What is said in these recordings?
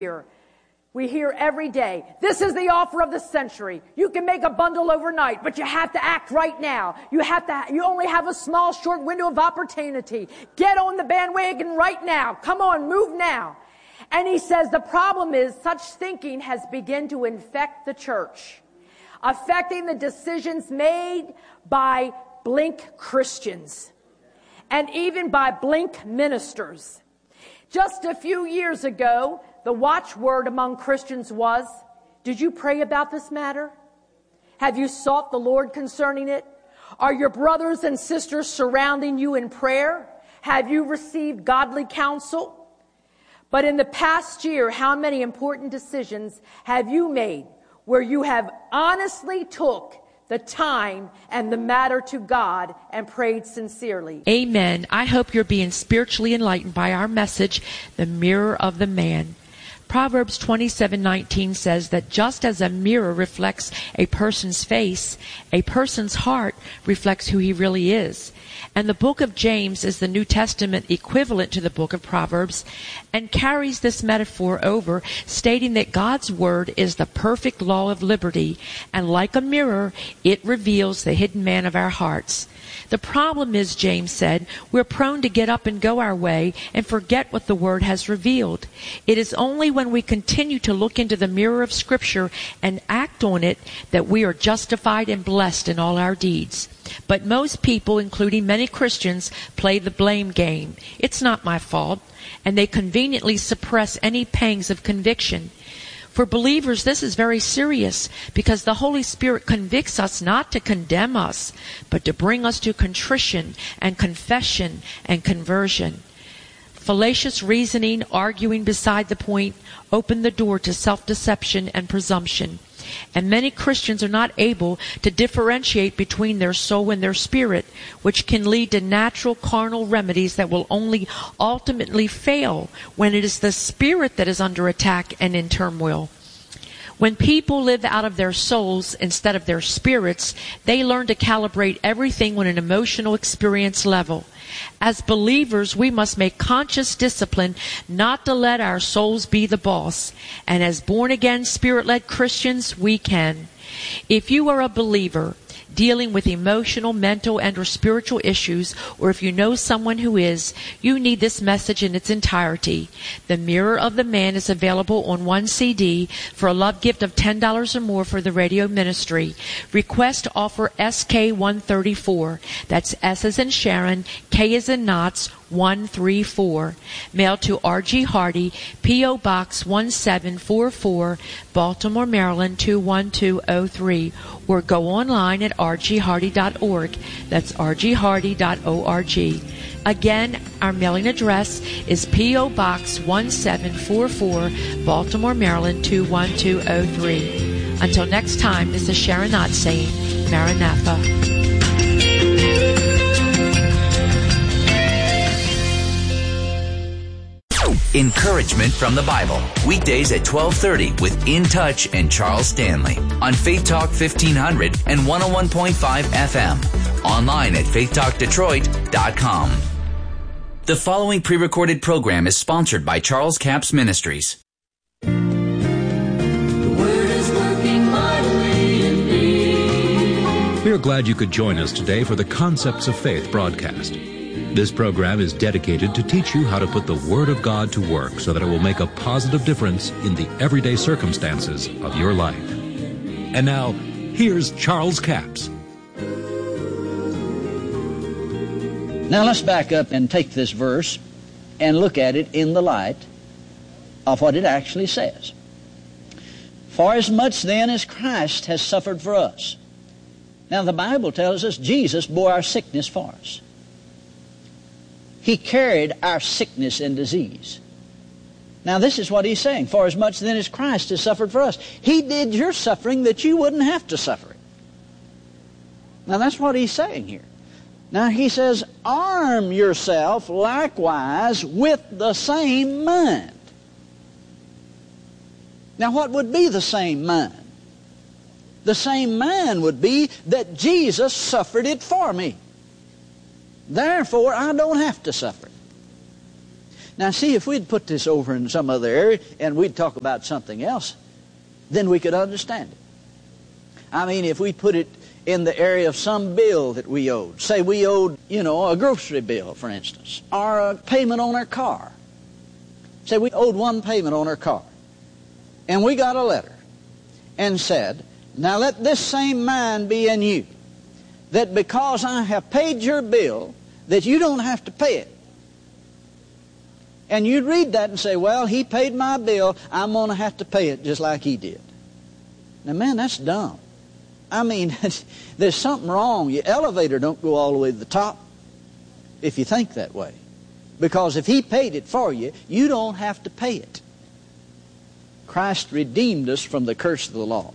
We hear every day, this is the offer of the century. You can make a bundle overnight, but you have to act right now. You only have a small, short window of opportunity. Get on the bandwagon right now. Come on, move now. And he says the problem is such thinking has begun to infect the church, affecting the decisions made by blink Christians and even by blink ministers. Just a few years ago, the watchword among Christians was, did you pray about this matter? Have you sought the Lord concerning it? Are your brothers and sisters surrounding you in prayer? Have you received godly counsel? But in the past year, how many important decisions have you made where you have honestly took the time and the matter to God and prayed sincerely? Amen. I hope you're being spiritually enlightened by our message, The Mirror of the Man. Proverbs 27:19 says that just as a mirror reflects a person's face, a person's heart reflects who he really is. And the book of James is the New Testament equivalent to the book of Proverbs and carries this metaphor over, stating that God's word is the perfect law of liberty, and like a mirror, it reveals the hidden man of our hearts. The problem is, James said, we're prone to get up and go our way and forget what the Word has revealed. It is only when we continue to look into the mirror of Scripture and act on it that we are justified and blessed in all our deeds. But most people, including many Christians, play the blame game. It's not my fault. And they conveniently suppress any pangs of conviction. For believers, this is very serious because the Holy Spirit convicts us not to condemn us, but to bring us to contrition and confession and conversion. Fallacious reasoning, arguing beside the point, open the door to self-deception and presumption. And many Christians are not able to differentiate between their soul and their spirit, which can lead to natural carnal remedies that will only ultimately fail when it is the spirit that is under attack and in turmoil. When people live out of their souls instead of their spirits, they learn to calibrate everything on an emotional experience level. As believers, we must make conscious discipline not to let our souls be the boss. And as born-again, Spirit-led Christians, we can. If you are a believer dealing with emotional, mental, and or spiritual issues, or if you know someone who is, you need this message in its entirety. The Mirror of the Man is available on one CD for a love gift of $10 or more for the radio ministry. Request offer SK134. That's S as in Sharon, K as in Knots, 134. Mail to R.G. Hardy, P.O. Box 1744, Baltimore, Maryland 21203. Or go online at rghardy.org. That's rghardy.org. Again, our mailing address is P.O. Box 1744, Baltimore, Maryland 21203. Until next time, this is Sharon Knott saying, Maranatha. Encouragement from the Bible. Weekdays at 12:30 with In Touch and Charles Stanley on Faith Talk 1500 and 101.5 FM. Online at faithtalkdetroit.com. The following pre-recorded program is sponsored by Charles Capps Ministries. The Word is working mightily in me. We are glad you could join us today for the Concepts of Faith broadcast. This program is dedicated to teach you how to put the Word of God to work so that it will make a positive difference in the everyday circumstances of your life. And now, here's Charles Capps. Now let's back up and take this verse and look at it in the light of what it actually says. For as much then as Christ has suffered for us. Now the Bible tells us Jesus bore our sickness for us. He carried our sickness and disease. Now this is what he's saying. For as much then as Christ has suffered for us. He did your suffering that you wouldn't have to suffer it. Now that's what he's saying here. Now he says, arm yourself likewise with the same mind. Now what would be the same mind? The same mind would be that Jesus suffered it for me. Therefore, I don't have to suffer. Now see, if we'd put this over in some other area and we'd talk about something else, then we could understand it. I mean, if we put it in the area of some bill that we owed. Say we owed, a grocery bill, for instance, or a payment on our car. Say we owed one payment on our car. And we got a letter and said, now let this same mind be in you, that because I have paid your bill, that you don't have to pay it. And you'd read that and say, well, he paid my bill, I'm going to have to pay it just like he did. Now, man, that's dumb. I mean, there's something wrong. Your elevator don't go all the way to the top if you think that way. Because if he paid it for you, you don't have to pay it. Christ redeemed us from the curse of the law.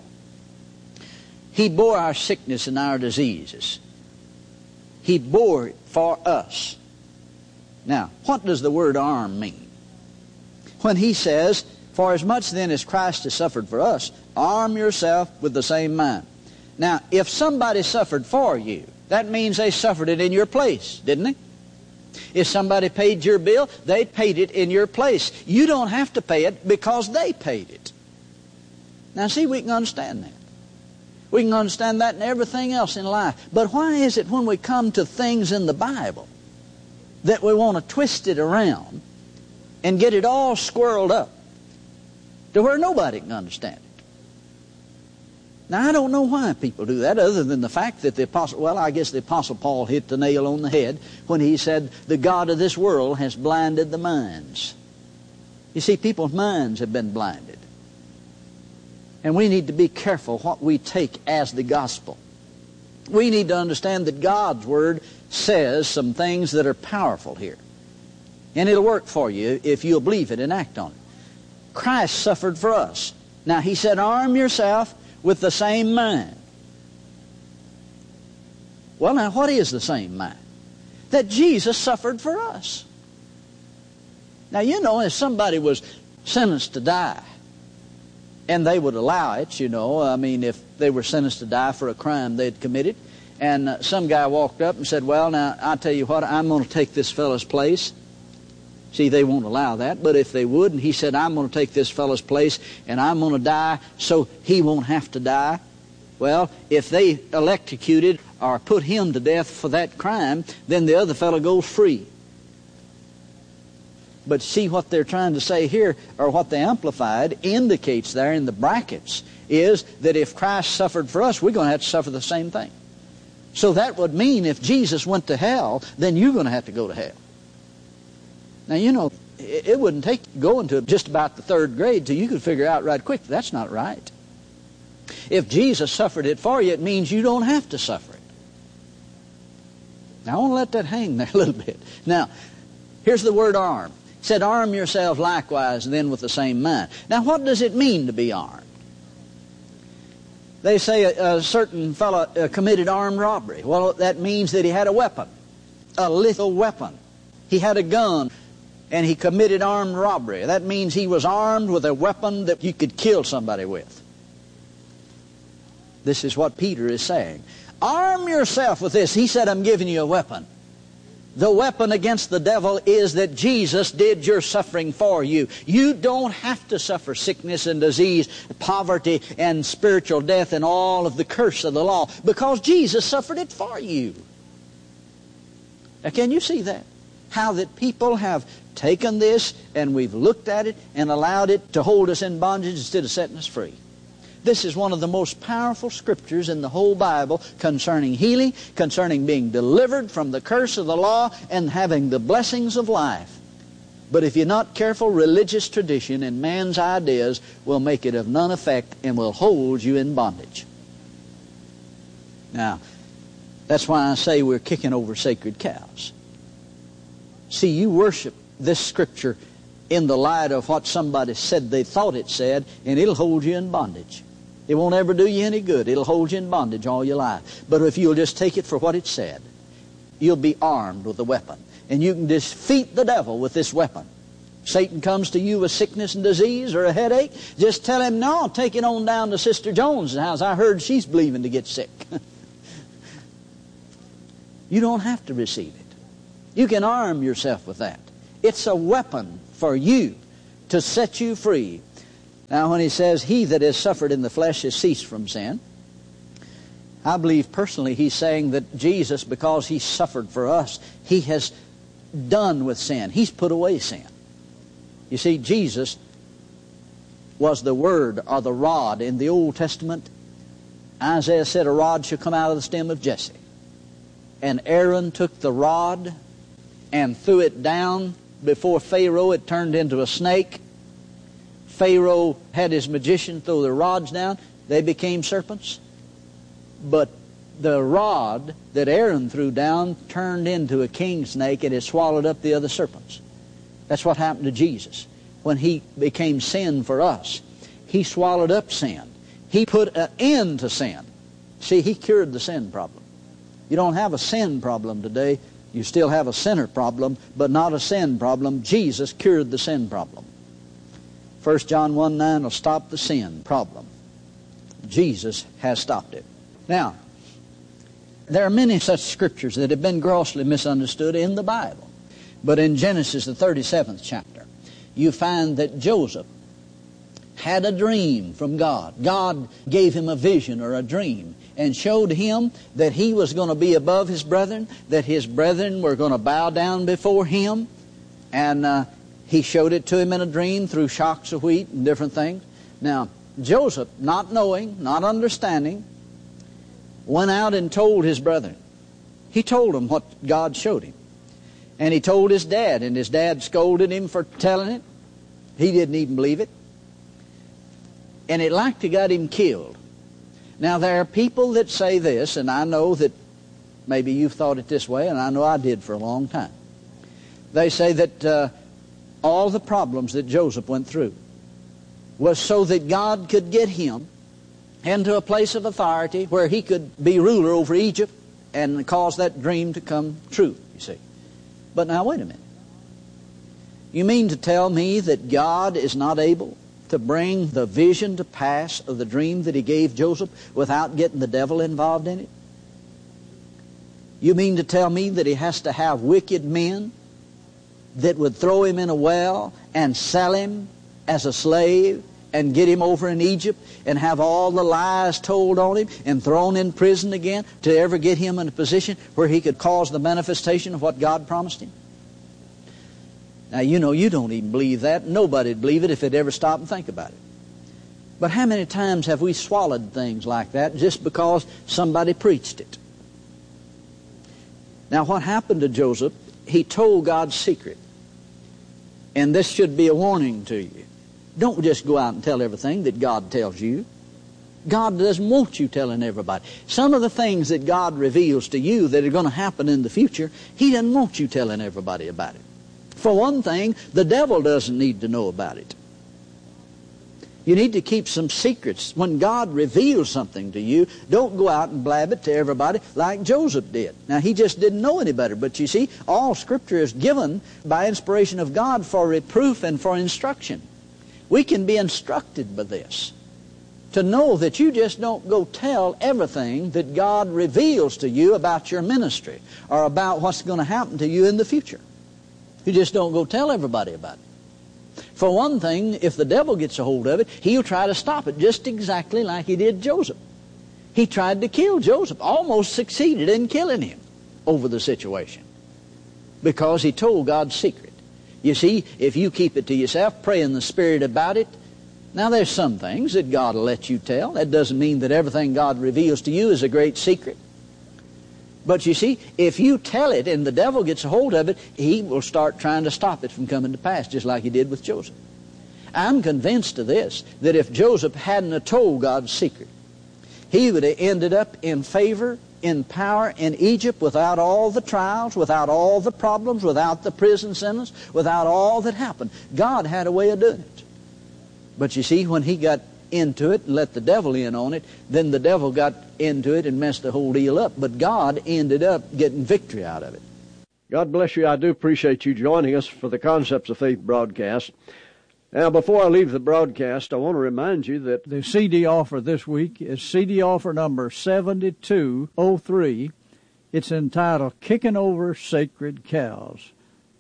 He bore our sickness and our diseases. He bore it for us. Now, what does the word arm mean? When he says, for as much then as Christ has suffered for us, arm yourself with the same mind. Now, if somebody suffered for you, that means they suffered it in your place, didn't they? If somebody paid your bill, they paid it in your place. You don't have to pay it because they paid it. Now, see, we can understand that. We can understand that in everything else in life. But why is it when we come to things in the Bible that we want to twist it around and get it all squirreled up to where nobody can understand it? Now, I don't know why people do that other than the fact that the Apostle Paul hit the nail on the head when he said, the God of this world has blinded the minds. You see, people's minds have been blinded. And we need to be careful what we take as the gospel. We need to understand that God's Word says some things that are powerful here. And it'll work for you if you'll believe it and act on it. Christ suffered for us. Now, he said, arm yourself with the same mind. Well, now, what is the same mind? That Jesus suffered for us. Now, if somebody was sentenced to die, and they would allow it, if they were sentenced to die for a crime they'd committed, and some guy walked up and said, well, now, I'll tell you what, I'm going to take this fellow's place. See, they won't allow that, but if they would, and he said, I'm going to take this fellow's place, and I'm going to die so he won't have to die. Well, if they electrocuted or put him to death for that crime, then the other fellow goes free. But see, what they're trying to say here, or what the Amplified indicates there in the brackets, is that if Christ suffered for us, we're going to have to suffer the same thing. So that would mean if Jesus went to hell, then you're going to have to go to hell. Now, it wouldn't take going to just about the third grade till you could figure out right quick that's not right. If Jesus suffered it for you, it means you don't have to suffer it. Now, I want to let that hang there a little bit. Now, here's the word arm. It said, arm yourself likewise then with the same mind. Now, what does it mean to be armed? They say a certain fellow committed armed robbery. Well, that means that he had a weapon, a lethal weapon. He had a gun, and he committed armed robbery. That means he was armed with a weapon that you could kill somebody with. This is what Peter is saying. Arm yourself with this. He said, I'm giving you a weapon. The weapon against the devil is that Jesus did your suffering for you. You don't have to suffer sickness and disease, poverty and spiritual death and all of the curse of the law because Jesus suffered it for you. Now, can you see that? How that people have taken this and we've looked at it and allowed it to hold us in bondage instead of setting us free. This is one of the most powerful scriptures in the whole Bible concerning healing, concerning being delivered from the curse of the law and having the blessings of life. But if you're not careful, religious tradition and man's ideas will make it of none effect and will hold you in bondage. Now, that's why I say we're kicking over sacred cows. See, you worship this scripture in the light of what somebody said they thought it said, and it'll hold you in bondage. It won't ever do you any good. It'll hold you in bondage all your life. But if you'll just take it for what it said, you'll be armed with a weapon. And you can defeat the devil with this weapon. Satan comes to you with sickness and disease or a headache, just tell him, no, take it on down to Sister Jones' house. I heard she's believing to get sick. You don't have to receive it. You can arm yourself with that. It's a weapon for you to set you free. Now, when he says, he that has suffered in the flesh has ceased from sin, I believe personally he's saying that Jesus, because he suffered for us, he has done with sin. He's put away sin. You see, Jesus was the word or the rod in the Old Testament. Isaiah said, a rod shall come out of the stem of Jesse. And Aaron took the rod and threw it down before Pharaoh. It turned into a snake. Pharaoh had his magician throw the rods down. They became serpents. But the rod that Aaron threw down turned into a king snake, and it swallowed up the other serpents. That's what happened to Jesus. When he became sin for us, he swallowed up sin. He put an end to sin. See, he cured the sin problem. You don't have a sin problem today. You still have a sinner problem, but not a sin problem. Jesus cured the sin problem. 1 John 1:9 will stop the sin problem. Jesus has stopped it. Now, there are many such scriptures that have been grossly misunderstood in the Bible. But in Genesis, the 37th chapter, you find that Joseph had a dream from God. God gave him a vision or a dream and showed him that he was going to be above his brethren, that his brethren were going to bow down before him. And he showed it to him in a dream through shocks of wheat and different things. Now, Joseph, not knowing, not understanding, went out and told his brethren. He told them what God showed him. And he told his dad, and his dad scolded him for telling it. He didn't even believe it. And it like to got him killed. Now, there are people that say this, and I know that maybe you've thought it this way, and I know I did for a long time. They say that all the problems that Joseph went through was so that God could get him into a place of authority where he could be ruler over Egypt and cause that dream to come true, you see. But now, wait a minute. You mean to tell me that God is not able to bring the vision to pass of the dream that he gave Joseph without getting the devil involved in it? You mean to tell me that he has to have wicked men that would throw him in a well and sell him as a slave and get him over in Egypt and have all the lies told on him and thrown in prison again to ever get him in a position where he could cause the manifestation of what God promised him? Now, you know, you don't even believe that. Nobody'd believe it if they'd ever stop and think about it. But how many times have we swallowed things like that just because somebody preached it? Now, what happened to Joseph, he told God's secret. And this should be a warning to you. Don't just go out and tell everything that God tells you. God doesn't want you telling everybody. Some of the things that God reveals to you that are going to happen in the future, he doesn't want you telling everybody about it. For one thing, the devil doesn't need to know about it. You need to keep some secrets. When God reveals something to you, don't go out and blab it to everybody like Joseph did. Now, he just didn't know any better. But you see, all Scripture is given by inspiration of God for reproof and for instruction. We can be instructed by this. To know that you just don't go tell everything that God reveals to you about your ministry or about what's going to happen to you in the future. You just don't go tell everybody about it. For one thing, if the devil gets a hold of it, he'll try to stop it just exactly like he did Joseph. He tried to kill Joseph, almost succeeded in killing him over the situation because he told God's secret. You see, if you keep it to yourself, pray in the Spirit about it. Now, there's some things that God will let you tell. That doesn't mean that everything God reveals to you is a great secret. But you see, if you tell it and the devil gets a hold of it, he will start trying to stop it from coming to pass, just like he did with Joseph. I'm convinced of this, that if Joseph hadn't have told God's secret, he would have ended up in favor, in power in Egypt without all the trials, without all the problems, without the prison sentence, without all that happened. God had a way of doing it. But you see, when he got into it and let the devil in on it, then the devil got into it and messed the whole deal up. But God ended up getting victory out of it. God bless you. I do appreciate you joining us for the Concepts of Faith broadcast. Now, before I leave the broadcast, I want to remind you that the CD offer this week is CD offer number 7203. It's entitled Kicking Over Sacred Cows.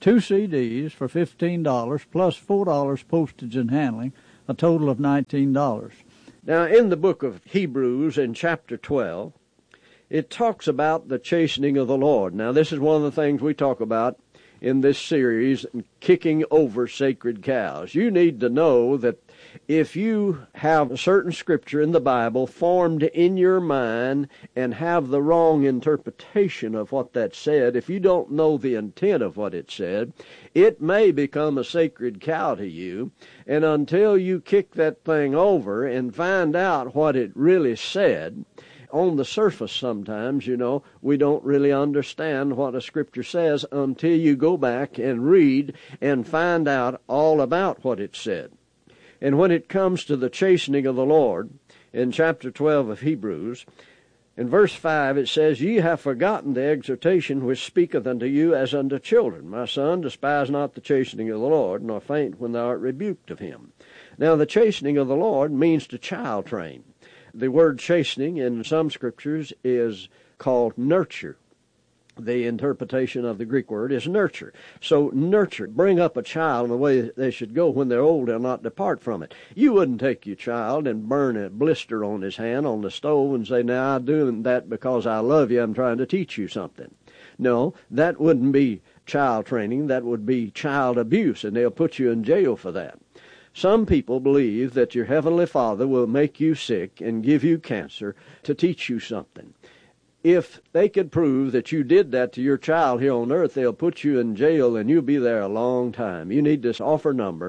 2 CDs for $15 plus $4 postage and handling, a total of $19. Now, in the book of Hebrews, in chapter 12, it talks about the chastening of the Lord. Now, this is one of the things we talk about in this series, kicking over sacred cows. You need to know that if you have a certain scripture in the Bible formed in your mind and have the wrong interpretation of what that said, if you don't know the intent of what it said, it may become a sacred cow to you. And until you kick that thing over and find out what it really said, on the surface sometimes, we don't really understand what a scripture says until you go back and read and find out all about what it said. And when it comes to the chastening of the Lord, in chapter 12 of Hebrews, in verse 5 it says, Ye have forgotten the exhortation which speaketh unto you as unto children. My son, despise not the chastening of the Lord, nor faint when thou art rebuked of him. Now the chastening of the Lord means to child train. The word chastening in some scriptures is called nurture. The interpretation of the Greek word is nurture. So nurture, bring up a child in the way they should go. When they're old, they'll not depart from it. You wouldn't take your child and burn a blister on his hand on the stove and say, now I'm doing that because I love you, I'm trying to teach you something. No, that wouldn't be child training, that would be child abuse, and they'll put you in jail for that. Some people believe that your Heavenly Father will make you sick and give you cancer to teach you something. If they could prove that you did that to your child here on earth, they'll put you in jail and you'll be there a long time. You need this offer number,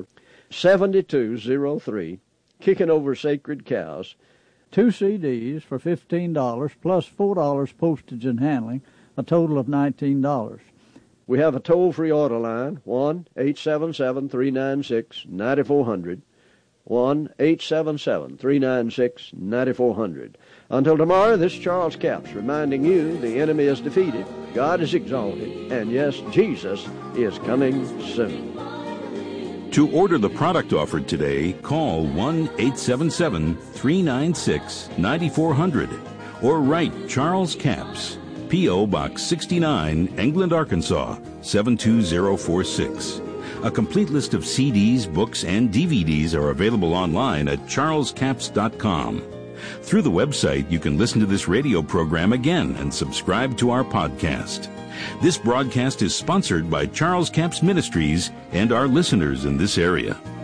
7203, Kicking Over Sacred Cows. 2 CDs for $15 plus $4 postage and handling, a total of $19. We have a toll-free order line, 1-877-396-9400, 1-877-396-9400. Until tomorrow, this is Charles Capps reminding you the enemy is defeated, God is exalted, and yes, Jesus is coming soon. To order the product offered today, call 1-877-396-9400 or write Charles Capps, P.O. Box 69, England, Arkansas, 72046. A complete list of CDs, books, and DVDs are available online at charlescapps.com. Through the website, you can listen to this radio program again and subscribe to our podcast. This broadcast is sponsored by Charles Capps Ministries and our listeners in this area.